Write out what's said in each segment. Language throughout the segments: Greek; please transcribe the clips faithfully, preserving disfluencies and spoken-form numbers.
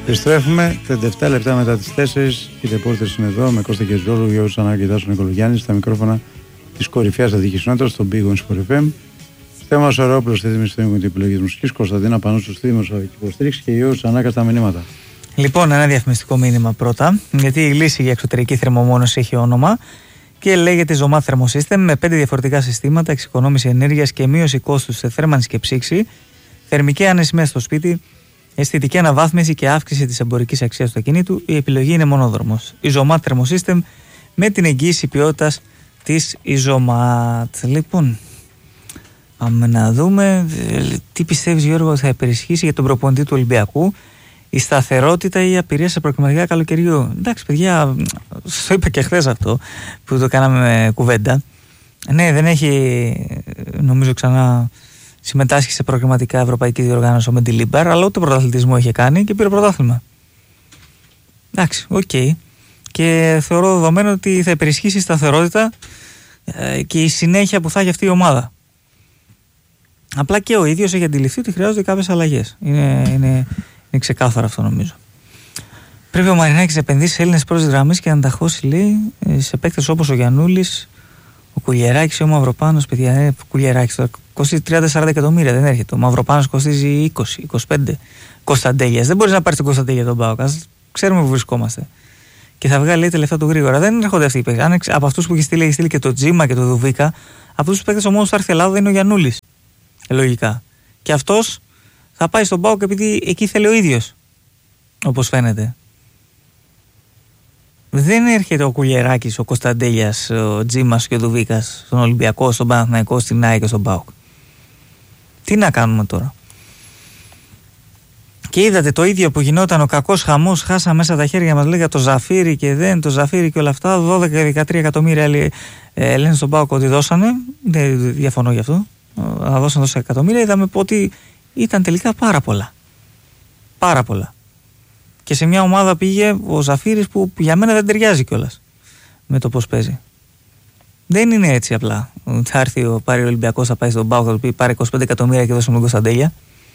Επιστρέφουμε τριάντα επτά λεπτά μετά τις τέσσερις. Οι ρεπόρτερς είναι εδώ με Κώστα και Ζόλου, Γιώργο Σανάκη και Τάσο Νικολογιάννη στα μικρόφωνα της κορυφαίας αθλητικής κοινότητας, στον Big Win Sport εφ εμ. Στέμμα Σαρόπουλος στη Δημοσιογραφική με την επιλογή της μουσικής, Κωνσταντίνα Πανούσου στη Δημοσιογραφική υποστήριξη και Γιώργο Σανάκα στα μηνύματα. Λοιπόν, ένα διαφημιστικό μήνυμα πρώτα, γιατί η λύση για εξωτερική θερμομόνωση έχει όνομα και λέγεται Ζωμά Thermosystem, με πέντε διαφορετικά συστήματα, εξοικονόμηση ενέργειας και μείωση κόστους σε θέρμανση και ψήξη, θερμική άνεση μέσα στο σπίτι, αισθητική αναβάθμιση και αύξηση της εμπορικής αξίας του ακινήτου. Η επιλογή είναι μονόδρομος. Η Ζωμά Thermosystem με την εγγύηση ποιότητας της Ιζωμάτ. Λοιπόν, πάμε να δούμε τι πιστεύεις, Γιώργο, θα υπερισχύσει για τον προπονητή του Ολυμπιακού. Η σταθερότητα ή η απειρία σε προκριματικά καλοκαιριού. Εντάξει, παιδιά, το είπα και χθες αυτό που το κάναμε κουβέντα. Ναι, δεν έχει, νομίζω, ξανά συμμετάσχει σε προκριματικά ευρωπαϊκή διοργάνωση ο Μεντιλίμπαρ, αλλά ούτε πρωταθλητισμό είχε κάνει και πήρε πρωτάθλημα. Εντάξει, οκ. Okay. Και θεωρώ δεδομένο ότι θα υπερισχύσει η σταθερότητα ε, και η συνέχεια που θα έχει αυτή η ομάδα. Απλά και ο ίδιος έχει αντιληφθεί ότι χρειάζονται κάποιες αλλαγές. Είναι, είναι, είναι ξεκάθαρο αυτό, νομίζω. Πρέπει ο Μαρινάκης να επενδύσει σε Έλληνες πρώτης γραμμής και να ανταχώσει, λέει, σε παίκτες όπως ο Γιαννούλης, ο Κουλιεράκης ή ο Μαυροπάνος. Παιδιά, ε, Κουλιεράκης τώρα κοστίζει τριάντα σαράντα εκατομμύρια, δεν έρχεται. Ο Μαυροπάνος κοστίζει είκοσι είκοσι πέντε. Κωνσταντέλιας. Δεν μπορεί να πάρει τον Κωνσταντέλια τον ΠΑΟΚ. Ξέρουμε που βρισκόμαστε. Και θα βγάλει, λέει, τελευταία του γρήγορα. Δεν έρχονται αυτοί οι παίκτες. Από αυτούς που έχει στείλει, έχει στείλει και το Τζίμα και το Δουβίκα, αυτούς τους παίκτες ο μόνος που θα έρθει η Ελλάδα είναι ο Γιαννούλης. Ε, λογικά. Και αυτός θα πάει στον ΠΑΟΚ επειδή εκεί θέλει ο ίδιος. Όπως φαίνεται. Δεν έρχεται ο Κουλιεράκης, ο Κωνσταντέλιας, ο Τζίμας και ο Δουβίκας στον Ολυμπιακό, στον Παναθηναϊκό, στην ΑΕΚ και στον ΠΑΟΚ. Τι να κάνουμε τώρα. Και είδατε το ίδιο που γινόταν, ο κακός χαμός, χάσα μέσα τα χέρια μας, λέγα το Ζαφύρι και δεν, το Ζαφύρι και όλα αυτά, δώδεκα με δεκατρία εκατομμύρια λένε στον ΠΑΟΚ ότι δώσανε, δεν διαφωνώ γι' αυτό, να δώσαν τόσα εκατομμύρια, είδαμε ότι ήταν τελικά πάρα πολλά. Πάρα πολλά. Και σε μια ομάδα πήγε ο Ζαφύρης που για μένα δεν ταιριάζει κιόλας με το πώς παίζει. Δεν είναι έτσι απλά. Θα έρθει ο πάρει ο Ολυμπιακός, θα πάει στον ΠΑΟΚ, θα του πει πάρε είκοσι πέντε εκατομμύρια και δώσε μου Κωνσταντέλια.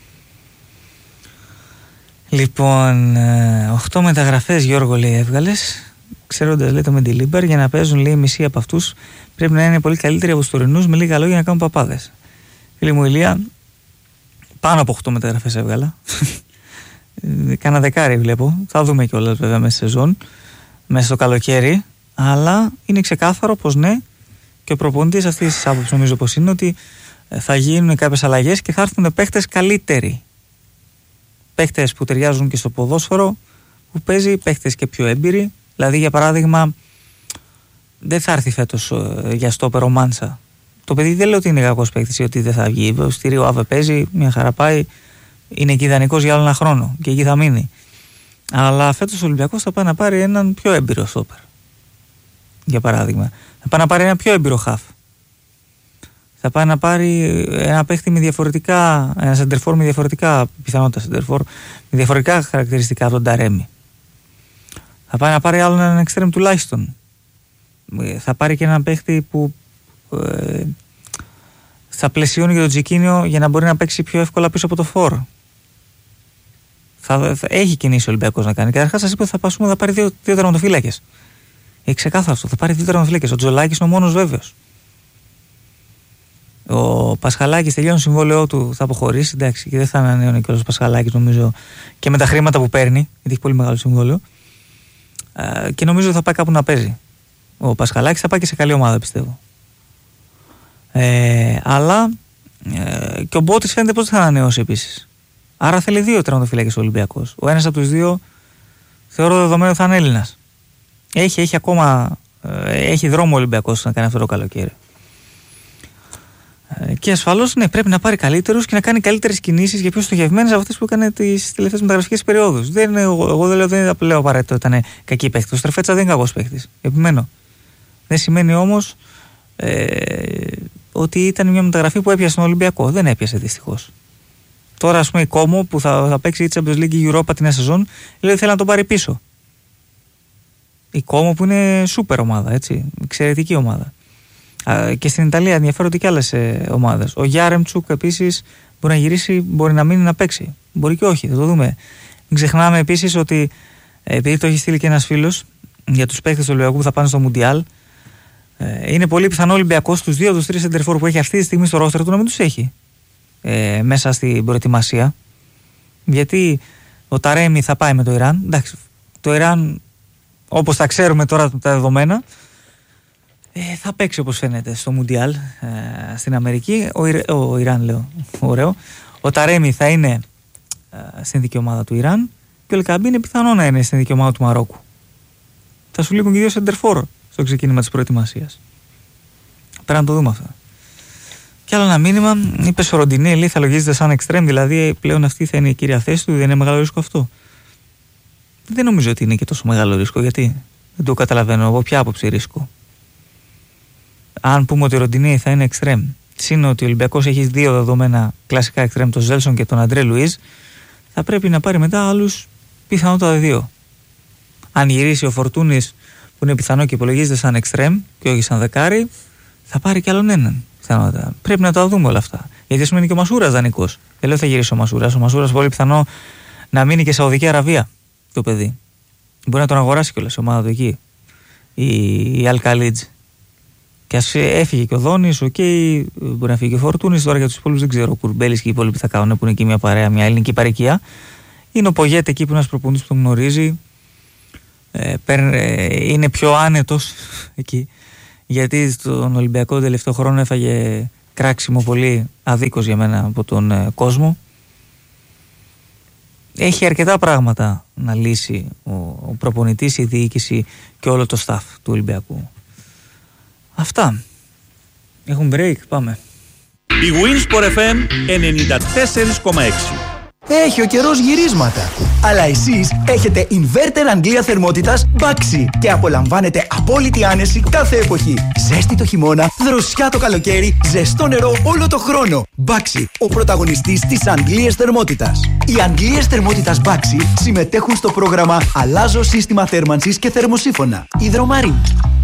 Λοιπόν, οκτώ μεταγραφές, Γιώργο, λέει, έβγαλες. Ξέροντας, λέει, το Μεντιλίμπαρ, για να παίζουν, λέει, μισή από αυτούς πρέπει να είναι πολύ καλύτεροι από τους τωρινούς, με λίγα λόγια να κάνουν παπάδες. Φίλη μου Ηλία, πάνω από οκτώ μεταγραφές έβγαλα. Κάνα δεκάρι βλέπω. Θα δούμε κιόλας βέβαια μέσα στη σεζόν, μέσα στο καλοκαίρι. Αλλά είναι ξεκάθαρο πως ναι, και ο προπονητής αυτής της άποψης νομίζω πως είναι ότι θα γίνουν κάποιες αλλαγές και θα έρθουν παίχτες καλύτεροι. Παίχτες που ταιριάζουν και στο ποδόσφαιρο που παίζει, παίχτες και πιο έμπειροι. Δηλαδή, για παράδειγμα, δεν θα έρθει φέτος για στόπερο Μάνσα. Το παιδί δεν λέω ότι είναι κακός παίχτης ή ότι δεν θα βγει. Στη Ρίο Άβε παίζει, μια χαρά πάει. Είναι εκεί ιδανικός για άλλο ένα χρόνο και εκεί θα μείνει. Αλλά φέτος ο Ολυμπιακός θα πάει να πάρει έναν πιο έμπειρο στόπερ. Για παράδειγμα, θα πάει να πάρει ένα πιο έμπειρο χαφ. Θα πάει να πάρει ένα παίχτη με διαφορετικά, ένα σεντερφόρ με διαφορετικά πιθανότητα σεντερφόρ, με διαφορετικά χαρακτηριστικά από τον Ταρέμι. Θα πάει να πάρει άλλον έναν εξτρέμ τουλάχιστον. Θα πάρει και έναν παίχτη που ε, θα πλαισιώνει για τον Τζικίνιο για να μπορεί να παίξει πιο εύκολα πίσω από το φόρ. Θα, θα έχει κινήσει ο Ολυμπιακός να κάνει. Καταρχάς, σας είπα ότι θα πασούμε, θα πάρει δύο, δύο τερματοφύλακες. Έχει ξεκάθαρο αυτό. Θα πάρει δύο τερματοφύλακες. Ο Τζολάκης είναι ο μόνος βέβαιος. Ο Πασχαλάκης τελειώνει το συμβόλαιό του, θα αποχωρήσει. Εντάξει, και δεν θα ανανεώνει και ο Πασχαλάκης, νομίζω, και με τα χρήματα που παίρνει, γιατί έχει πολύ μεγάλο συμβόλαιο. Ε, και νομίζω θα πάει κάπου να παίζει. Ο Πασχαλάκης θα πάει και σε καλή ομάδα, πιστεύω. Ε, αλλά ε, και ο Μπότης φαίνεται πως δεν θα ανανεώσει επίσης. Άρα θέλει δύο τερματοφύλακες ο Ολυμπιακός. Ο ένας από τους δύο θεωρώ δεδομένο θα είναι Έλληνας. Έχει, έχει ακόμα ε, έχει δρόμο ο Ολυμπιακός να κάνει αυτό το καλοκαίρι. Ε, και ασφαλώς ναι, πρέπει να πάρει καλύτερους και να κάνει καλύτερες κινήσεις για πιο στοχευμένες από αυτές που έκανε τις τελευταίες μεταγραφικές περιόδους. Δεν, εγώ, εγώ δεν λέω, δεν λέω απαραίτητο ότι ήταν κακή παίχτη. Ο Στρεφέτσα δεν είναι κακός παίχτης. Επιμένω. Δεν σημαίνει όμως ε, ότι ήταν μια μεταγραφή που έπιασε τον Ολυμπιακό. Δεν έπιασε δυστυχώς. Τώρα, ας πούμε, η Κόμο που θα, θα παίξει η Champions League η Europa την νέα σεζόν, λέει ότι θέλει να τον πάρει πίσω. Η Κόμο που είναι σούπερ ομάδα, έτσι, εξαιρετική ομάδα. Α, και στην Ιταλία ενδιαφέρονται και άλλες ε, ομάδες. Ο Γιάρεμτσουκ επίσης μπορεί να γυρίσει, μπορεί να μείνει να παίξει. Μπορεί και όχι, θα το δούμε. Μην ξεχνάμε επίσης ότι, επειδή το έχει στείλει και ένας φίλος, για τους παίκτες του Ολυμπιακού που θα πάνε στο Μουντιάλ, είναι πολύ πιθανό ο Ολυμπιακός τους δύο από τους τρεις σεντερφόρ που έχει αυτή τη στιγμή στο ρόστερ του να μην τους έχει ε, μέσα στην προετοιμασία. Γιατί ο Ταρέμι θα πάει με το Ιράν. Εντάξει, το Ιράν, όπως τα ξέρουμε τώρα τα δεδομένα, ε, θα παίξει όπως φαίνεται στο Μουντιάλ ε, στην Αμερική. Ο, Ιρ, ο Ιράν, λέω, ωραίο. Ο Ταρέμι θα είναι ε, στην δική ομάδα του Ιράν και ο Ελκαμπή είναι πιθανό να είναι στην δική ομάδα του Μαρόκου. Θα σου λείπουν και δύο σεντερφόρ στο ξεκίνημα της προετοιμασίας. Πρέπει να το δούμε αυτό. Και άλλο ένα μήνυμα, είπε ο Ροντινέλη, θα λογίζεται σαν εξτρέμ, δηλαδή πλέον αυτή θα είναι η κύρια θέση του, δεν είναι μεγάλο ρίσκο αυτό. Δεν νομίζω ότι είναι και τόσο μεγάλο ρίσκο, γιατί δεν το καταλαβαίνω εγώ ποια άποψη ρίσκο. Αν πούμε ότι ο Ροντινέλη θα είναι εξτρέμ, σύν ότι ο Ολυμπιακός έχει δύο δεδομένα κλασικά εξτρέμ, τον Ζέλσον και τον Αντρέ Λουίζ, θα πρέπει να πάρει μετά άλλους πιθανότατα δύο. Αν γυρίσει ο Φορτούνης, που είναι πιθανό και υπολογίζεται σαν εξτρέμ και όχι σαν δεκάρι, θα πάρει κι άλλον έναν. Πιθανότατα. Πρέπει να τα δούμε όλα αυτά. Γιατί σημαίνει και ο Μασούρας δανεικός. Δεν λέω θα γυρίσει ο Μασούρας. Ο Μασούρας πολύ πιθανό να μείνει και Σαουδική Αραβία το παιδί. Μπορεί να τον αγοράσει κιόλας η ομάδα του εκεί. Η, η Αλκαλίτζ. Και ας έφυγε και ο Δόνης, οκ, okay, μπορεί να φύγει και ο Φορτούνης. Τώρα για τους υπόλοιπους δεν ξέρω. Ο Κουρμπέλης και οι υπόλοιποι θα κάνουν, που είναι εκεί μια παρέα, μια ελληνική παροικία. Είναι ο Πογέτε εκεί που είναι ένας προπονητής που τον γνωρίζει. Ε, είναι πιο άνετος εκεί, γιατί στον Ολυμπιακό τελευταίο χρόνο έφαγε κράξιμο πολύ αδίκως για μένα από τον ε, κόσμο. Έχει αρκετά πράγματα να λύσει ο, ο προπονητής, η διοίκηση και όλο το staff του Ολυμπιακού. Αυτά. Έχουν break, πάμε. Η Winsport εφ εμ ενενήντα τέσσερα κόμμα έξι. Έχει ο καιρός γυρίσματα. Αλλά εσείς έχετε inverter Αγγλία θερμότητας Baxi και απολαμβάνετε απόλυτη άνεση κάθε εποχή. Ζέστη το χειμώνα, δροσιά το καλοκαίρι, ζεστό νερό όλο το χρόνο. Baxi, ο πρωταγωνιστής της Αγγλίας θερμότητας. Οι Αγγλίες θερμότητας Baxi συμμετέχουν στο πρόγραμμα Αλλάζω σύστημα θέρμανσης και θερμοσύφωνα. Υδρομαρή.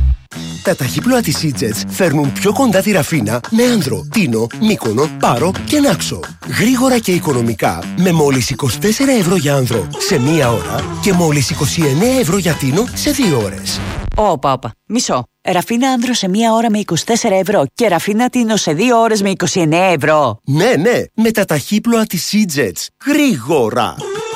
Τα ταχύπλοα της Seajets φέρνουν πιο κοντά τη Ραφίνα με Άνδρο, Τίνο, Μύκονο, Πάρο και Νάξο. Γρήγορα και οικονομικά με μόλις είκοσι τέσσερα ευρώ για Άνδρο σε μία ώρα και μόλις είκοσι εννέα ευρώ για Τίνο σε δύο ώρες. Όπα, όπα. Μισό. Ραφίνα Άνδρο σε μία ώρα με είκοσι τέσσερα ευρώ και Ραφίνα Τίνο σε δύο ώρες με είκοσι εννέα ευρώ. Ναι, ναι, με τα ταχύπλοα της Seajets. Γρήγορα.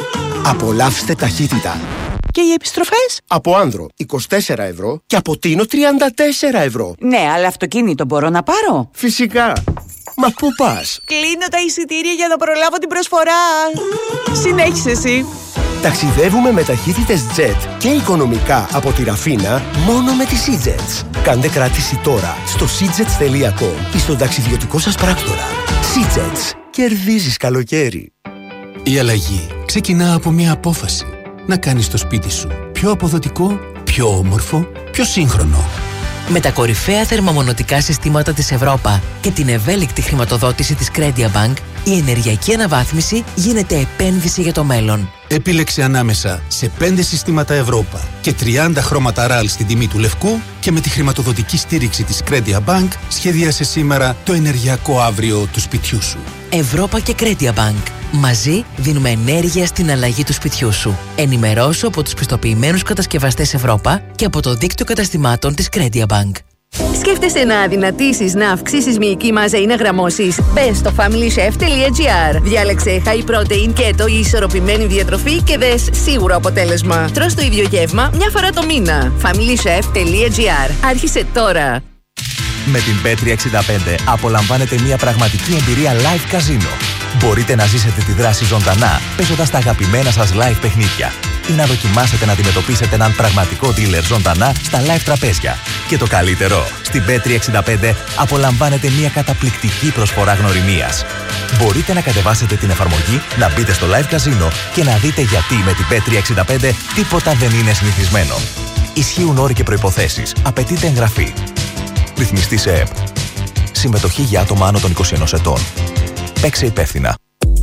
Απολαύστε ταχύτητα. Και οι επιστροφές? Από Άνδρο είκοσι τέσσερα ευρώ και από Τίνο τριάντα τέσσερα ευρώ. Ναι, αλλά αυτοκίνητο μπορώ να πάρω? Φυσικά. Μα πού πας? Κλείνω τα εισιτήρια για να προλάβω την προσφορά. Συνέχισε εσύ. Ταξιδεύουμε με ταχύτητες Jet και οικονομικά από τη Ραφίνα μόνο με τη Seajets. Κάντε κράτηση τώρα στο seajets τελεία com ή στον ταξιδιωτικό σας πράκτορα. Seajets. Κερδίζεις καλοκαίρι. Η αλλαγή ξεκινά από μια απόφαση. Να κάνεις το σπίτι σου πιο αποδοτικό, πιο όμορφο, πιο σύγχρονο. Με τα κορυφαία θερμομονωτικά συστήματα της Ευρώπα και την ευέλικτη χρηματοδότηση της Credia Bank, η ενεργειακή αναβάθμιση γίνεται επένδυση για το μέλλον. Επίλεξε ανάμεσα σε πέντε συστήματα Ευρώπα και τριάντα χρώματα ραλ στην τιμή του λευκού και με τη χρηματοδοτική στήριξη της Credia Bank σχεδίασε σήμερα το ενεργειακό αύριο του σπιτιού σου. Ευρώπα και Credia Bank. Μαζί δίνουμε ενέργεια στην αλλαγή του σπιτιού σου. Ενημερώσου από τους πιστοποιημένους κατασκευαστές Ευρώπα και από το δίκτυο καταστημάτων της Credia Bank. Σκέφτεσαι να αδυνατήσεις, να αυξήσεις μυϊκή μάζα ή να γραμμώσεις? Μπες στο family chef τελεία gr. Διάλεξε high protein, keto ή ισορροπημένη διατροφή και δες σίγουρο αποτέλεσμα. Τρως το ίδιο γεύμα μια φορά το μήνα. family chef τελεία gr. Άρχισε τώρα. Με την μπετ τριακόσια εξήντα πέντε απολαμβάνετε μια πραγματική εμπειρία live casino. Μπορείτε να ζήσετε τη δράση ζωντανά παίζοντας τα αγαπημένα σας live παιχνίδια ή να δοκιμάσετε να αντιμετωπίσετε έναν πραγματικό dealer ζωντανά στα live τραπέζια. Και το καλύτερο, στην μπετ τριακόσια εξήντα πέντε απολαμβάνετε μια καταπληκτική προσφορά γνωριμίας. Μπορείτε να κατεβάσετε την εφαρμογή, να μπείτε στο live casino και να δείτε γιατί με την μπετ τριακόσια εξήντα πέντε τίποτα δεν είναι συνηθισμένο. Ισχύουν όροι και προϋποθέσεις. Απαιτείται εγγραφή. Ρυθμιστή σε ΕΠ. Συμμετοχή για άτομα άνω των είκοσι ενός ετών. Παίξε υπεύθυνα.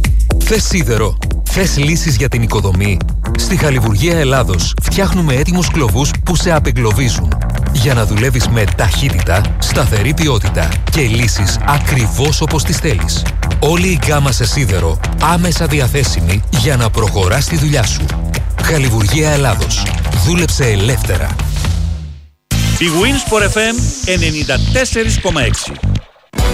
Θες σίδερο? Θες λύσεις για την οικοδομή? Στη Χαλιβουργία Ελλάδος φτιάχνουμε έτοιμους κλωβούς που σε απεγκλωβίζουν. Για να δουλεύεις με ταχύτητα, σταθερή ποιότητα και λύσεις ακριβώς όπως τις θέλεις. Όλη η γκάμα σε σίδερο άμεσα διαθέσιμη για να προχωράς στη δουλειά σου. Χαλιβουργία Ελλάδος. Δούλεψε ελεύθερα. Η Winsport εφ εμ ενενήντα τέσσερα κόμμα έξι.